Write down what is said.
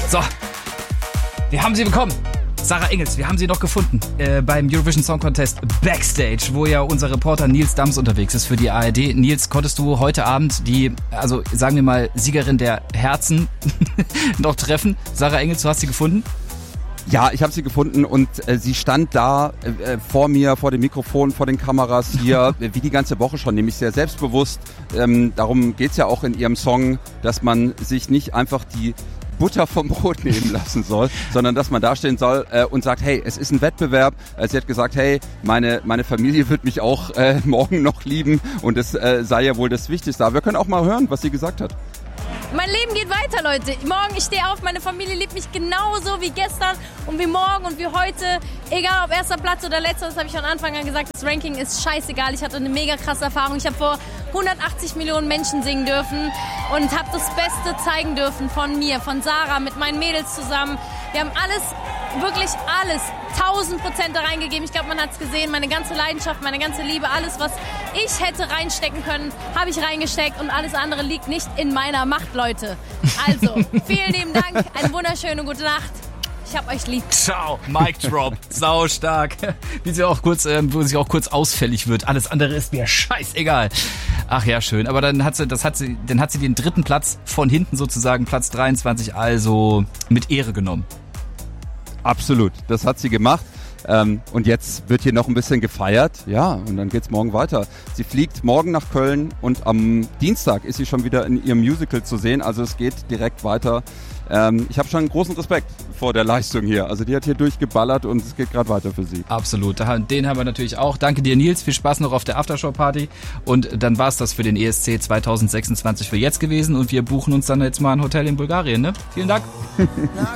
So, wir haben sie bekommen. Sarah Engels, wir haben sie noch gefunden beim Eurovision Song Contest Backstage, wo ja unser Reporter Nils Dams unterwegs ist für die ARD. Nils, konntest du heute Abend die, also sagen wir mal, Siegerin der Herzen noch treffen? Sarah Engels, du hast sie gefunden? Ja, ich habe sie gefunden und sie stand da vor mir, vor dem Mikrofon, vor den Kameras hier, wie die ganze Woche schon, nämlich sehr selbstbewusst. Darum geht's ja auch in ihrem Song, dass man sich nicht einfach die Butter vom Brot nehmen lassen soll, sondern dass man dastehen soll und sagt, hey, es ist ein Wettbewerb. Sie hat gesagt, hey, meine Familie wird mich auch morgen noch lieben und es sei ja wohl das Wichtigste. Aber wir können auch mal hören, was sie gesagt hat. Mein Leben geht weiter, Leute. Morgen, ich stehe auf, meine Familie liebt mich genauso wie gestern und wie morgen und wie heute. Egal ob erster Platz oder letzter, das habe ich von Anfang an gesagt, das Ranking ist scheißegal. Ich hatte eine mega krasse Erfahrung. Ich habe vor 180 Millionen Menschen singen dürfen und habe das Beste zeigen dürfen von mir, von Sarah, mit meinen Mädels zusammen. Wir haben alles, wirklich alles, 1000% da reingegeben. Ich glaube, man hat es gesehen, meine ganze Leidenschaft, meine ganze Liebe, alles, was ich hätte reinstecken können, habe ich reingesteckt und alles andere liegt nicht in meiner Macht, Leute. Also, vielen lieben Dank, eine wunderschöne gute Nacht. Ich hab euch lieb. Ciao, Mic Drop, sau stark. Wie sie auch kurz, wo sie auch kurz ausfällig wird. Alles andere ist mir scheißegal. Ach ja, schön. Aber dann hat sie den dritten Platz von hinten sozusagen, Platz 23, also mit Ehre genommen. Absolut, das hat sie gemacht. Und jetzt wird hier noch ein bisschen gefeiert. Ja, und dann geht's morgen weiter. Sie fliegt morgen nach Köln und am Dienstag ist sie schon wieder in ihrem Musical zu sehen. Also es geht direkt weiter. Ich habe schon großen Respekt vor der Leistung hier. Also die hat hier durchgeballert und es geht gerade weiter für sie. Absolut, den haben wir natürlich auch. Danke dir, Nils. Viel Spaß noch auf der Aftershow-Party. Und dann war's das für den ESC 2026 für jetzt gewesen. Und wir buchen uns dann jetzt mal ein Hotel in Bulgarien, ne? Vielen Dank.